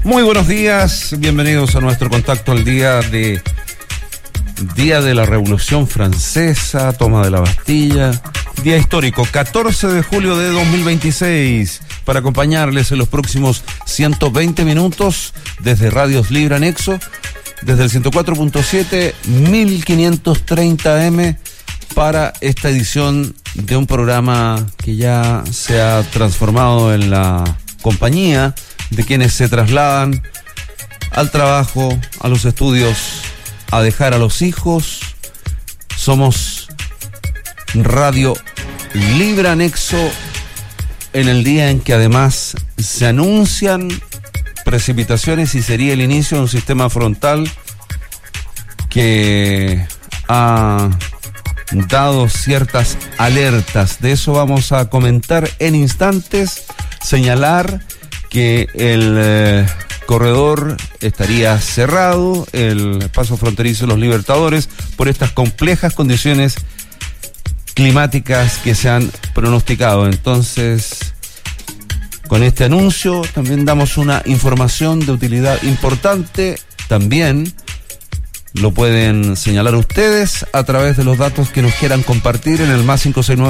Muy buenos días, bienvenidos a nuestro contacto al día de la Revolución Francesa, toma de la Bastilla, día histórico, 14 de julio de 2026, para acompañarles en los próximos 120 minutos desde Radios Libre Anexo, desde el 104.7, 1530M, para esta edición de un programa que ya se ha transformado en la compañía de quienes se trasladan al trabajo, a los estudios, a dejar a los hijos. Somos Radio Libre Anexo en el día en que además se anuncian precipitaciones y sería el inicio de un sistema frontal que ha dado ciertas alertas. De eso vamos a comentar en instantes, señalar que el corredor estaría cerrado, el paso fronterizo de los Libertadores, por estas complejas condiciones climáticas que se han pronosticado. Entonces, con este anuncio también damos una información de utilidad importante. También lo pueden señalar ustedes a través de los datos que nos quieran compartir en el más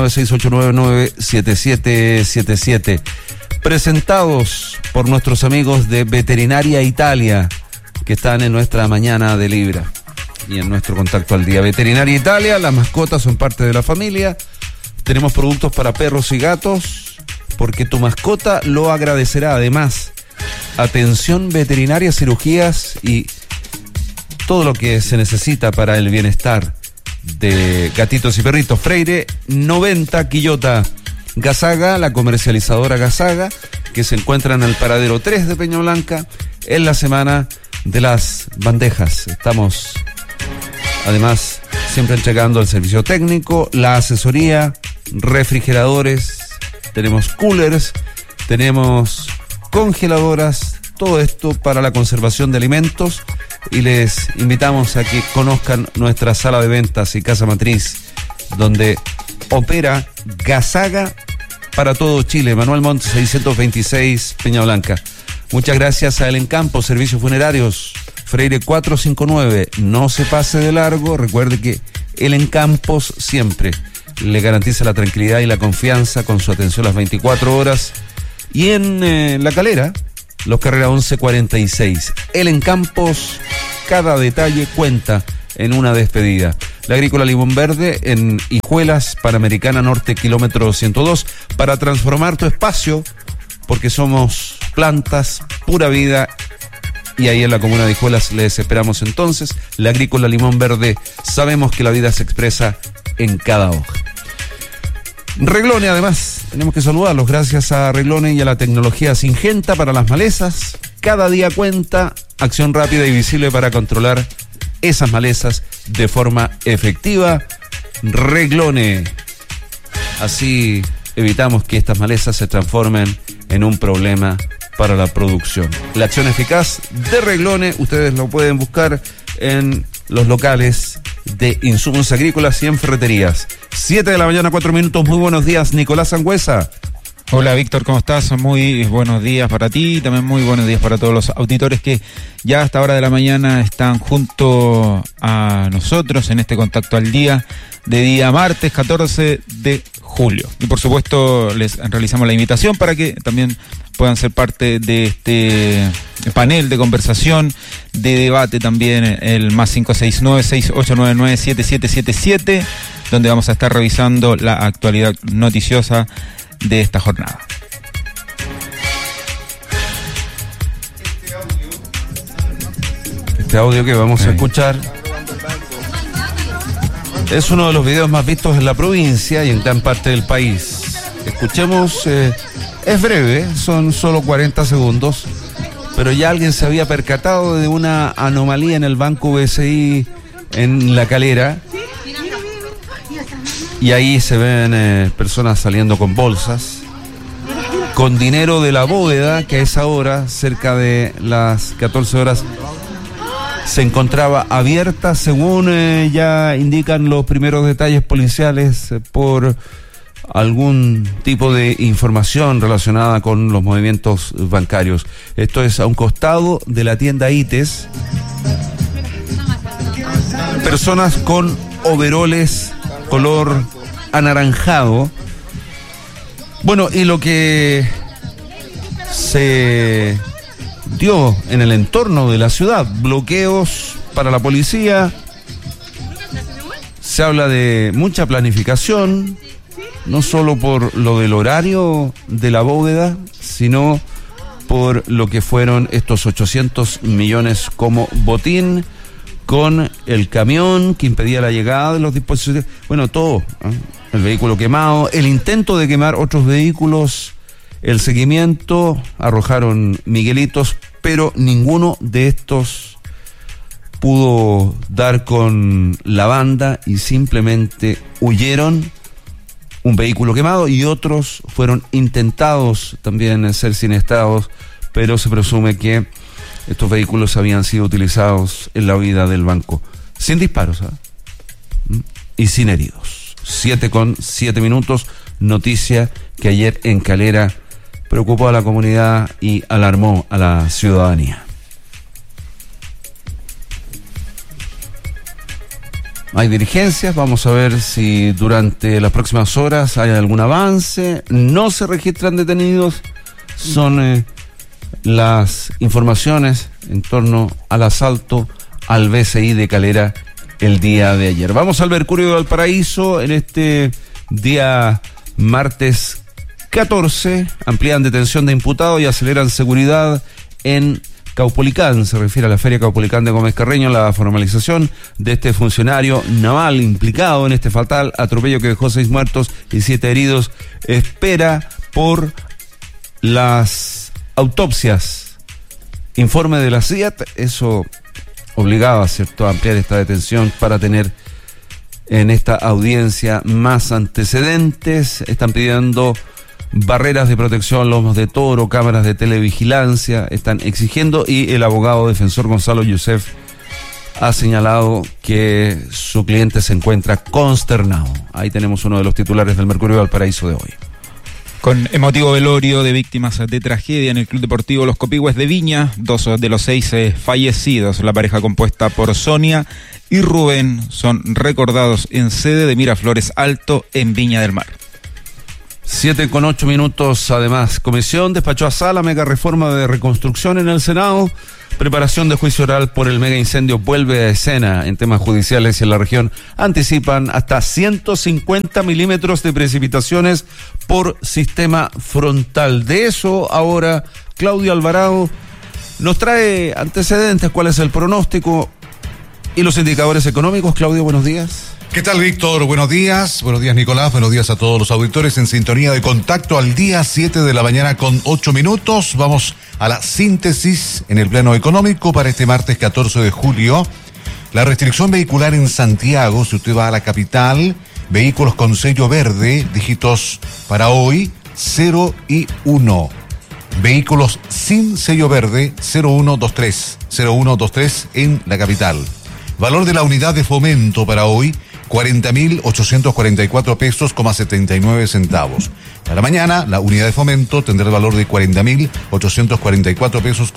569-6899-7777. Presentados por nuestros amigos de Veterinaria Italia, que están en nuestra mañana de Libra y en nuestro contacto al día. Veterinaria Italia, las mascotas son parte de la familia. Tenemos productos para perros y gatos, porque tu mascota lo agradecerá. Además, atención veterinaria, cirugías y todo lo que se necesita para el bienestar de gatitos y perritos. Freire 90, Quillota. Gazaga, la comercializadora Gazaga, que se encuentra en el paradero 3 de Peña Blanca, en la semana de las bandejas. Estamos, además, siempre entregando el servicio técnico, la asesoría, refrigeradores, tenemos coolers, tenemos congeladoras, todo esto para la conservación de alimentos, y les invitamos a que conozcan nuestra sala de ventas y casa matriz, donde opera Gazaga para todo Chile. Manuel Montt 626, Peña Blanca. Muchas gracias a El Encampo, Servicios Funerarios, Freire 459. No se pase de largo. Recuerde que El Encampo siempre le garantiza la tranquilidad y la confianza con su atención las 24 horas. Y en La Calera, Los Carrera 1146. El Encampo, cada detalle cuenta en una despedida. La Agrícola Limón Verde en Hijuelas, Panamericana Norte, kilómetro 102, para transformar tu espacio, porque somos plantas, pura vida, y ahí en la comuna de Hijuelas les esperamos entonces. La Agrícola Limón Verde, sabemos que la vida se expresa en cada hoja. Reglone, además, tenemos que saludarlos, gracias a Reglone y a la tecnología Syngenta para las malezas. Cada día cuenta, acción rápida y visible para controlar esas malezas de forma efectiva. Reglone. Así evitamos que estas malezas se transformen en un problema para la producción. La acción eficaz de Reglone, ustedes lo pueden buscar en los locales de insumos agrícolas y en ferreterías. 7 de la mañana, 4 minutos. Muy buenos días, Nicolás Sangüesa. Hola Víctor, ¿cómo estás? Muy buenos días para ti y también muy buenos días para todos los auditores que ya a esta hora de la mañana están junto a nosotros en este contacto al día de día martes 14 de julio. Y por supuesto les realizamos la invitación para que también puedan ser parte de este panel de conversación, de debate también, el más 569-6899-7777, donde vamos a estar revisando la actualidad noticiosa de esta jornada. Este audio que vamos a escuchar es uno de los videos más vistos en la provincia y en gran parte del país. Escuchemos, es breve, son solo 40 segundos, pero ya alguien se había percatado de una anomalía en el Banco BCI en La Calera. Y ahí se ven personas saliendo con bolsas, con dinero de la bóveda, que a esa hora, cerca de las 14 horas, se encontraba abierta, según ya indican los primeros detalles policiales, por algún tipo de información relacionada con los movimientos bancarios. Esto es a un costado de la tienda ITES. Personas con overoles color anaranjado. Bueno, y lo que se dio en el entorno de la ciudad, bloqueos para la policía, se habla de mucha planificación, no solo por lo del horario de la bóveda, sino por lo que fueron estos 800 millones como botín, con el camión que impedía la llegada de los dispositivos, bueno, todo, ¿eh? El vehículo quemado, el intento de quemar otros vehículos, el seguimiento, arrojaron miguelitos, pero ninguno de estos pudo dar con la banda y simplemente huyeron. Un vehículo quemado y otros fueron intentados también ser sinestados, pero se presume que estos vehículos habían sido utilizados en la huida del banco. Sin disparos, ¿eh? Y sin heridos. 7:07, noticia que ayer en Calera preocupó a la comunidad y alarmó a la ciudadanía. Hay diligencias, vamos a ver si durante las próximas horas hay algún avance. No se registran detenidos, son las informaciones en torno al asalto al BCI de Calera el día de ayer. Vamos al Mercurio de Valparaíso en este día martes 14. Amplían detención de imputados y aceleran seguridad en Caupolicán. Se refiere a la Feria Caupolicán de Gómez Carreño, la formalización de este funcionario naval implicado en este fatal atropello que dejó 6 muertos y 7 heridos. Espera por las autopsias. Informe de la CIAT, eso obligaba, ¿cierto?, a ampliar esta detención para tener en esta audiencia más antecedentes. Están pidiendo barreras de protección, lomos de toro, cámaras de televigilancia, están exigiendo, y el abogado defensor Gonzalo Youssef ha señalado que su cliente se encuentra consternado. Ahí tenemos uno de los titulares del Mercurio de Valparaíso de hoy. Con emotivo velorio de víctimas de tragedia en el Club Deportivo Los Copihue de Viña, 2 de los 6 fallecidos, la pareja compuesta por Sonia y Rubén, son recordados en sede de Miraflores Alto en Viña del Mar. 7:08. Además, Comisión despachó a Sala mega reforma de reconstrucción en el Senado. Preparación de juicio oral por el mega incendio vuelve a escena en temas judiciales y en la región. Anticipan hasta 150 milímetros de precipitaciones por sistema frontal. De eso ahora Claudio Alvarado nos trae antecedentes, cuál es el pronóstico y los indicadores económicos. Claudio, buenos días. ¿Qué tal, Víctor? Buenos días Nicolás, buenos días a todos los auditores en sintonía de Contacto al Día, 7 de la mañana con 8 minutos. Vamos a la síntesis en el plano económico para este martes 14 de julio. La restricción vehicular en Santiago, si usted va a la capital, vehículos con sello verde, dígitos para hoy 0 y 1. Vehículos sin sello verde 0123 en la capital. Valor de la unidad de fomento para hoy 40.844 pesos, 79 centavos. Para mañana, la unidad de fomento tendrá el valor de 40.844 pesos,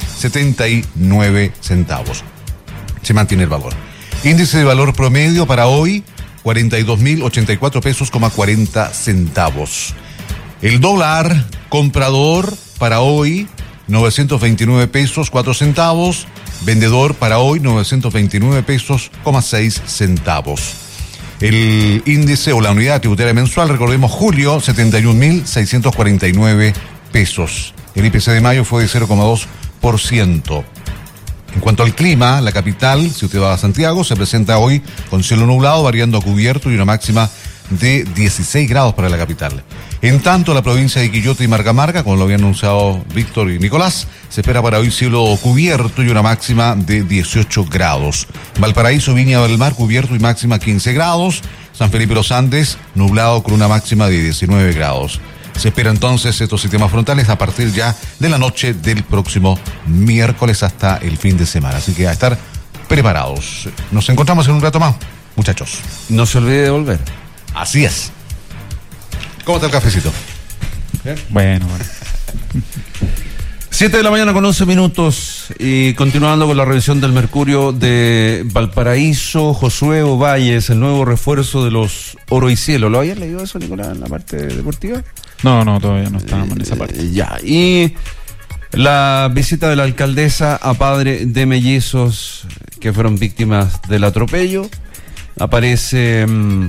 79 centavos. Se mantiene el valor. Índice de valor promedio para hoy, 42.084 pesos, 40 centavos. El dólar comprador para hoy, 929 pesos, 4 centavos. Vendedor para hoy, 929 pesos, 6 centavos. El índice o la unidad tributaria mensual, recordemos, julio, 71.649 pesos. El IPC de mayo fue de 0,2%. En cuanto al clima, la capital, si usted va a Santiago, se presenta hoy con cielo nublado, variando a cubierto y una máxima de 16 grados para la capital. En tanto, la provincia de Quillota y Marga, como lo habían anunciado Víctor y Nicolás, se espera para hoy cielo cubierto y una máxima de 18 grados. Valparaíso, Viña del Mar, cubierto y máxima 15 grados. San Felipe Los Andes, nublado con una máxima de 19 grados. Se espera entonces estos sistemas frontales a partir ya de la noche del próximo miércoles hasta el fin de semana. Así que a estar preparados. Nos encontramos en un rato más, muchachos. No se olvide de volver. Así es. ¿Cómo está el cafecito? Bueno. 7 de la mañana con 11 minutos y continuando con la revisión del Mercurio de Valparaíso. Josué Ovalles, el nuevo refuerzo de los Oro y Cielo. ¿Lo habías leído eso, Nicolás, en la parte deportiva? No, todavía no estábamos en esa parte. Ya, y la visita de la alcaldesa a padre de mellizos que fueron víctimas del atropello. Aparece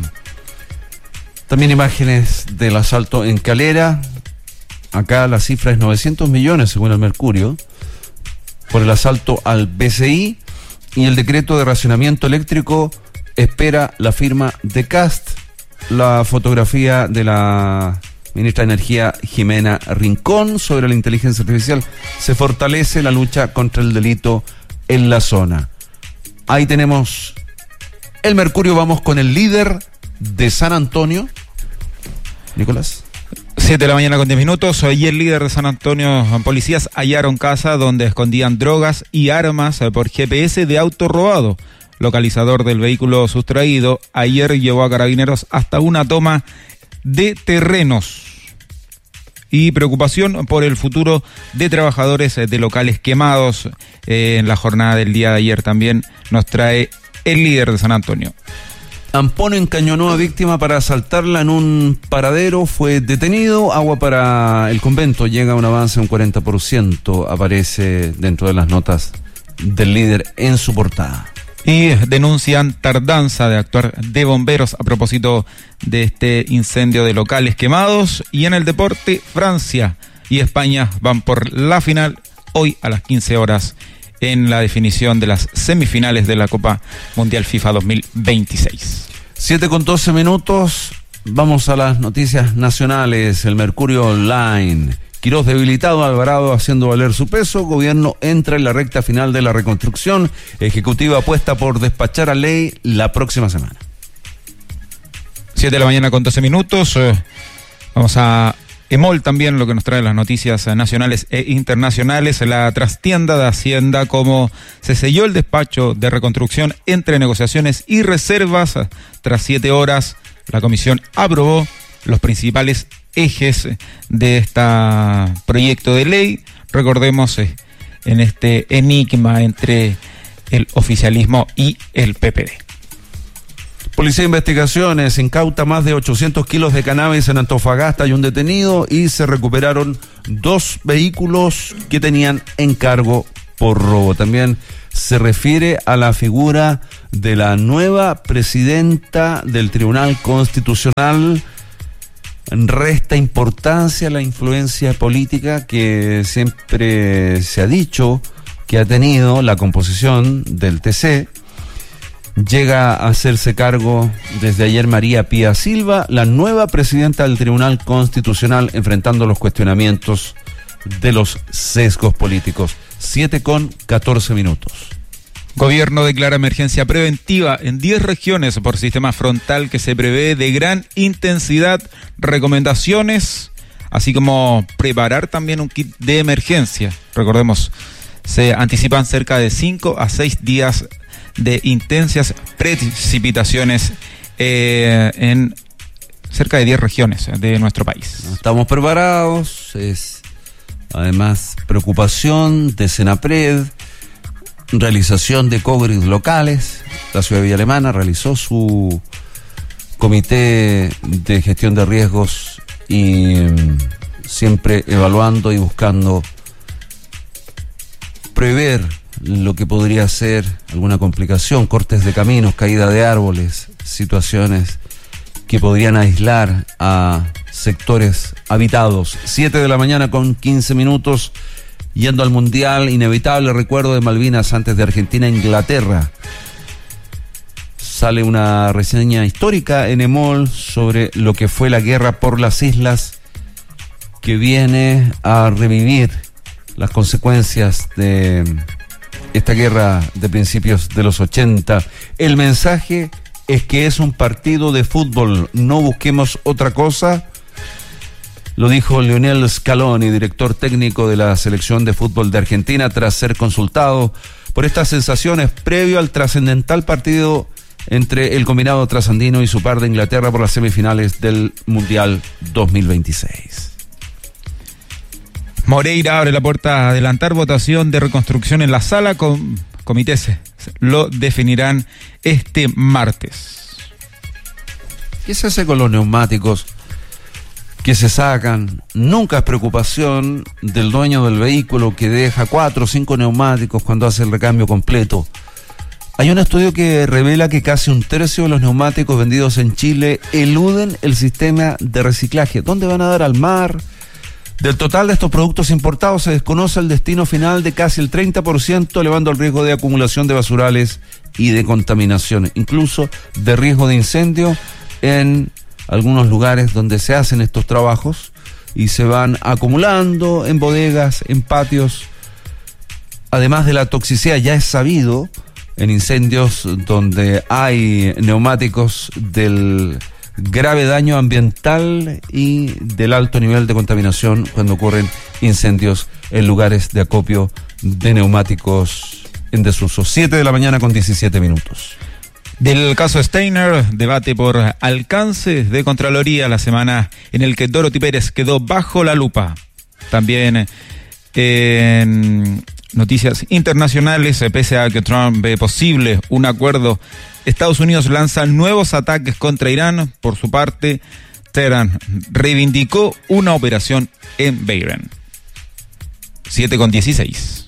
también imágenes del asalto en Calera. Acá la cifra es 900 millones según el Mercurio por el asalto al BCI, y el decreto de racionamiento eléctrico espera la firma de Cast. La fotografía de la ministra de Energía Jimena Rincón sobre la inteligencia artificial. Se fortalece la lucha contra el delito en la zona. Ahí tenemos el Mercurio. Vamos con el líder de San Antonio, Nicolás. 7 de la mañana con 10 minutos. Hoy el líder de San Antonio, policías hallaron casa donde escondían drogas y armas por GPS de auto robado. Localizador del vehículo sustraído ayer llevó a carabineros hasta una toma de terrenos. Y preocupación por el futuro de trabajadores de locales quemados. En la jornada del día de ayer también nos trae el líder de San Antonio. Ampone encañonó a víctima para asaltarla en un paradero, fue detenido. Agua para el convento, llega a un avance de un 40%, aparece dentro de las notas del líder en su portada. Y denuncian tardanza de actuar de bomberos a propósito de este incendio de locales quemados. Y en el deporte, Francia y España van por la final hoy a las 15 horas en la definición de las semifinales de la Copa Mundial FIFA 2026. 7 con 12 minutos, vamos a las noticias nacionales. El Mercurio Online. Quirós debilitado, Alvarado haciendo valer su peso. Gobierno entra en la recta final de la reconstrucción. Ejecutiva apuesta por despachar a ley la próxima semana. 7 de la mañana con 12 minutos. Vamos a EMOL también, lo que nos trae las noticias nacionales e internacionales. La trastienda de Hacienda, como se selló el despacho de reconstrucción entre negociaciones y reservas. Tras 7 horas, la comisión aprobó los principales ejes de este proyecto de ley. Recordemos en este enigma entre el oficialismo y el PPD. Policía de Investigaciones incauta más de 800 kilos de cannabis en Antofagasta. Hay un detenido y se recuperaron 2 vehículos que tenían encargo por robo. También se refiere a la figura de la nueva presidenta del Tribunal Constitucional. Resta importancia a la influencia política que siempre se ha dicho que ha tenido la composición del TC. Llega a hacerse cargo desde ayer María Pía Silva, la nueva presidenta del Tribunal Constitucional, enfrentando los cuestionamientos de los sesgos políticos. 7 con 14 minutos. Gobierno declara emergencia preventiva en 10 regiones por sistema frontal que se prevé de gran intensidad. Recomendaciones, así como preparar también un kit de emergencia. Recordemos, se anticipan cerca de 5 a 6 días de intensas precipitaciones en cerca de 10 regiones de nuestro país. Estamos preparados, es además preocupación de Senapred, realización de coverings locales. La ciudad de Villa Alemana realizó su comité de gestión de riesgos y siempre evaluando y buscando prever lo que podría ser alguna complicación, cortes de caminos, caída de árboles, situaciones que podrían aislar a sectores habitados. 7 de la mañana con 15 minutos, yendo al Mundial, inevitable recuerdo de Malvinas antes de Argentina-Inglaterra. Sale una reseña histórica en EMOL sobre lo que fue la guerra por las islas, que viene a revivir las consecuencias de esta guerra de principios de los 80. El mensaje es que es un partido de fútbol, no busquemos otra cosa. Lo dijo Lionel Scaloni, director técnico de la selección de fútbol de Argentina, tras ser consultado por estas sensaciones previo al trascendental partido entre el combinado trasandino y su par de Inglaterra por las semifinales del Mundial 2026. Moreira abre la puerta a adelantar votación de reconstrucción en la sala. Comités lo definirán este martes. ¿Qué se hace con los neumáticos que se sacan? Nunca es preocupación del dueño del vehículo que deja 4 o 5 neumáticos cuando hace el recambio completo. Hay un estudio que revela que casi un tercio de los neumáticos vendidos en Chile eluden el sistema de reciclaje. ¿Dónde van a dar? ¿Al mar? Del total de estos productos importados se desconoce el destino final de casi el 30%, elevando el riesgo de acumulación de basurales y de contaminación, incluso de riesgo de incendio en algunos lugares donde se hacen estos trabajos y se van acumulando en bodegas, en patios. Además de la toxicidad, ya es sabido en incendios donde hay neumáticos del grave daño ambiental y del alto nivel de contaminación cuando ocurren incendios en lugares de acopio de neumáticos en desuso. 7 de la mañana con 17 minutos. Del caso Steiner, debate por alcances de Contraloría la semana en el que Dorothy Pérez quedó bajo la lupa. También en noticias internacionales, pese a que Trump ve posible un acuerdo, Estados Unidos lanza nuevos ataques contra Irán. Por su parte, Teherán reivindicó una operación en Bahrein. 7:16.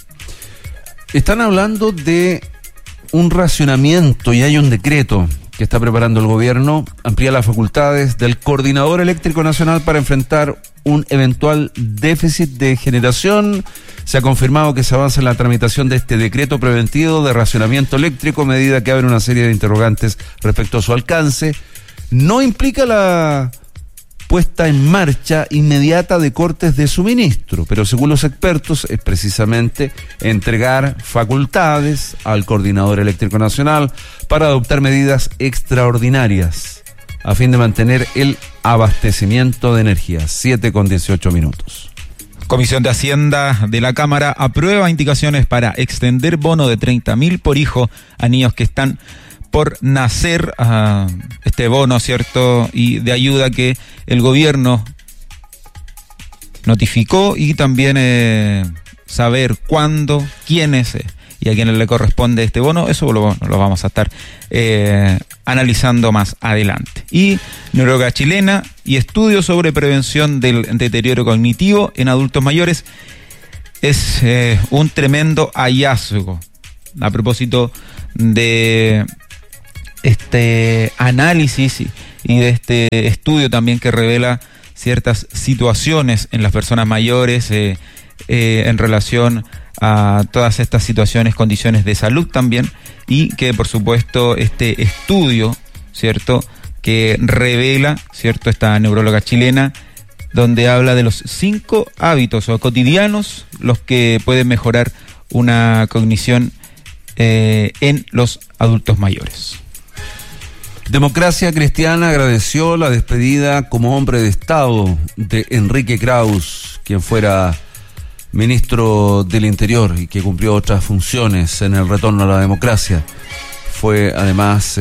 Están hablando de un racionamiento y hay un decreto que está preparando el gobierno. Amplía las facultades del Coordinador Eléctrico Nacional para enfrentar un eventual déficit de generación. Se ha confirmado que se avanza en la tramitación de este decreto preventivo de racionamiento eléctrico, medida que abre una serie de interrogantes respecto a su alcance. No implica la puesta en marcha inmediata de cortes de suministro, pero según los expertos es precisamente entregar facultades al Coordinador Eléctrico Nacional para adoptar medidas extraordinarias a fin de mantener el abastecimiento de energía. 7:18 minutos. Comisión de Hacienda de la Cámara aprueba indicaciones para extender bono de 30.000 por hijo a niños que están por nacer, este bono, ¿cierto?, y de ayuda que el gobierno notificó, y también saber cuándo, quiénes y a quiénes le corresponde este bono. Eso lo vamos a estar analizando más adelante. Y neuróloga chilena y estudios sobre prevención del deterioro cognitivo en adultos mayores. Es un tremendo hallazgo a propósito de este análisis y de este estudio también que revela ciertas situaciones en las personas mayores en relación a todas estas situaciones, condiciones de salud también, y que por supuesto este estudio, ¿cierto?, que revela, ¿cierto?, esta neuróloga chilena, donde habla de los 5 hábitos o cotidianos los que pueden mejorar una cognición en los adultos mayores. Democracia Cristiana agradeció la despedida como hombre de Estado de Enrique Kraus, quien fuera ministro del Interior y que cumplió otras funciones en el retorno a la democracia. Fue además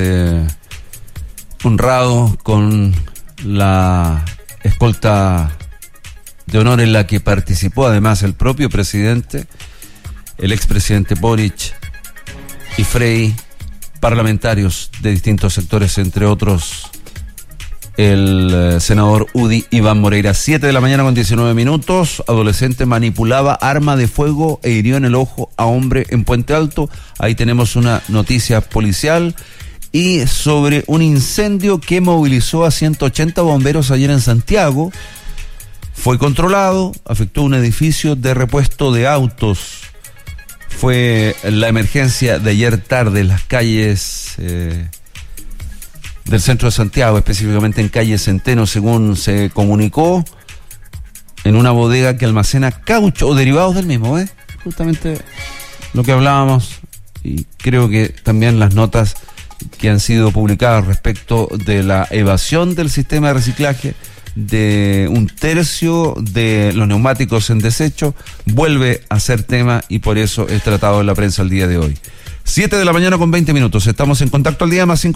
honrado con la escolta de honor en la que participó además el propio presidente, el expresidente Boric y Frei, parlamentarios de distintos sectores, entre otros el senador UDI Iván Moreira. 7 de la mañana con 19 minutos. Adolescente manipulaba arma de fuego e hirió en el ojo a hombre en Puente Alto. Ahí tenemos una noticia policial. Y sobre un incendio que movilizó a 180 bomberos ayer en Santiago. Fue controlado, afectó un edificio de repuesto de autos. Fue la emergencia de ayer tarde en las calles del centro de Santiago, específicamente en calle Centeno, según se comunicó, en una bodega que almacena caucho o derivados del mismo, justamente lo que hablábamos, y creo que también las notas que han sido publicadas respecto de la evasión del sistema de reciclaje de un tercio de los neumáticos en desecho, vuelve a ser tema y por eso es tratado en la prensa el día de hoy. 7 de la mañana con 20 minutos. Estamos en Contacto al Día, más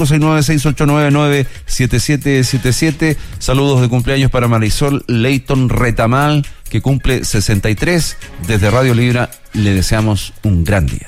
569-6899-7777. Saludos de cumpleaños para Marisol Leighton Retamal, que cumple 63. Desde Radio Libra le deseamos un gran día.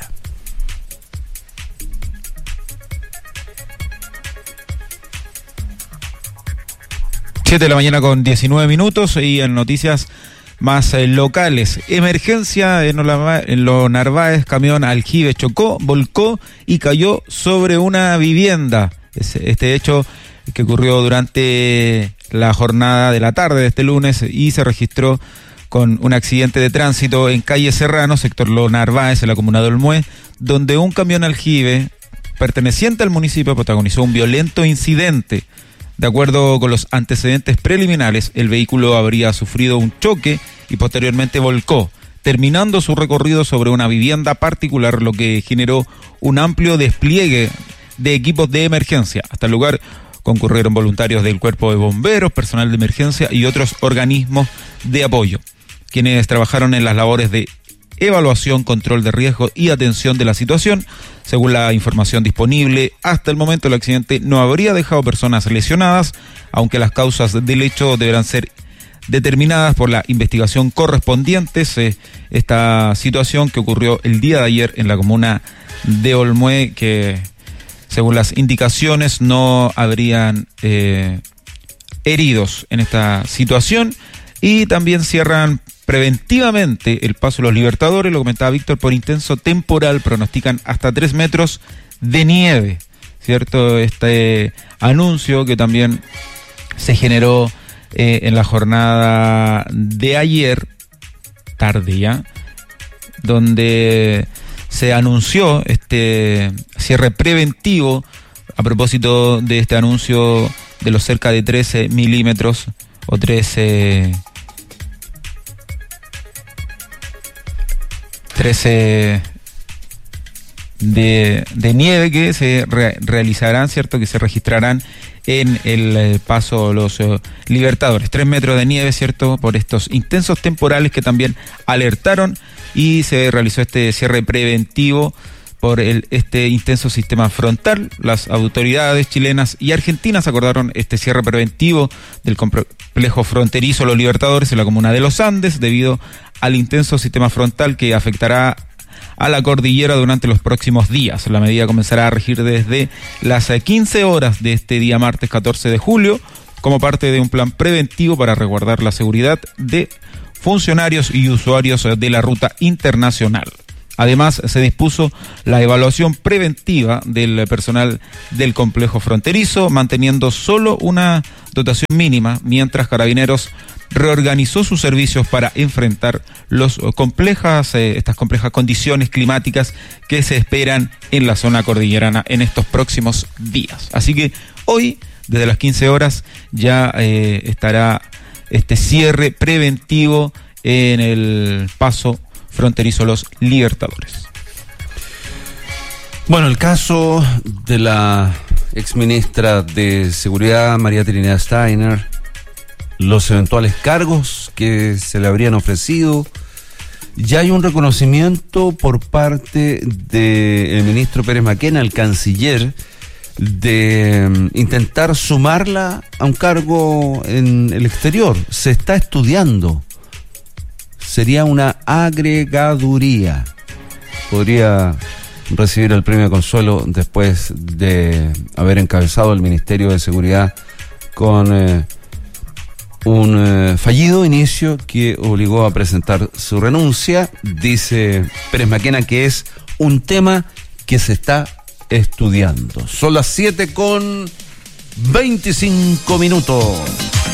Siete de la mañana con 19 minutos y en noticias más locales. Emergencia en Los Narváez, camión aljibe chocó, volcó y cayó sobre una vivienda. Este hecho que ocurrió durante la jornada de la tarde de este lunes y se registró con un accidente de tránsito en calle Serrano, sector Los Narváez, en la comuna de Olmué, donde un camión aljibe perteneciente al municipio protagonizó un violento incidente. De acuerdo con los antecedentes preliminares, el vehículo habría sufrido un choque y posteriormente volcó, terminando su recorrido sobre una vivienda particular, lo que generó un amplio despliegue de equipos de emergencia. Hasta el lugar concurrieron voluntarios del Cuerpo de Bomberos, personal de emergencia y otros organismos de apoyo, quienes trabajaron en las labores de evaluación, control de riesgo y atención de la situación. Según la información disponible, hasta el momento el accidente no habría dejado personas lesionadas, aunque las causas del hecho deberán ser determinadas por la investigación correspondiente. Esta situación que ocurrió el día de ayer en la comuna de Olmué, que según las indicaciones no habrían heridos en esta situación, y también cierran preventivamente el paso de los Libertadores, lo comentaba Víctor, por intenso temporal, pronostican hasta 3 metros de nieve, ¿cierto? Este anuncio que también se generó en la jornada de ayer, tarde ya, donde se anunció este cierre preventivo a propósito de este anuncio de los cerca de 13 milímetros o 13 de nieve que se realizarán, ¿cierto? Que se registrarán en el paso de los Libertadores. 3 metros de nieve, ¿cierto? Por estos intensos temporales que también alertaron, y se realizó este cierre preventivo por este intenso sistema frontal. Las autoridades chilenas y argentinas acordaron este cierre preventivo del complejo fronterizo Los Libertadores en la comuna de Los Andes debido al intenso sistema frontal que afectará a la cordillera durante los próximos días. La medida comenzará a regir desde las 15 horas de este día martes 14 de julio como parte de un plan preventivo para resguardar la seguridad de funcionarios y usuarios de la ruta internacional. Además, se dispuso la evaluación preventiva del personal del complejo fronterizo, manteniendo solo una dotación mínima, mientras Carabineros reorganizó sus servicios para enfrentar estas complejas condiciones climáticas que se esperan en la zona cordillerana en estos próximos días. Así que hoy, desde las 15 horas, ya estará este cierre preventivo en el paso fronterizo Los Libertadores. Bueno, el caso de la exministra de Seguridad, María Trinidad Steiner, los eventuales cargos que se le habrían ofrecido, ya hay un reconocimiento por parte del ministro Pérez Maquena, el canciller, de intentar sumarla a un cargo en el exterior. Se está estudiando. Sería una agregaduría. Podría recibir el premio de consuelo después de haber encabezado el Ministerio de Seguridad con un fallido inicio que obligó a presentar su renuncia. Dice Pérez Maquena que es un tema que se está estudiando. Son las 7:25 minutos.